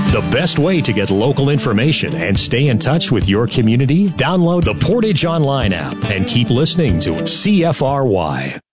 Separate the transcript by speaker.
Speaker 1: The best way to get local information and stay in touch with your community? Download the Portage Online app and keep listening to CFRY.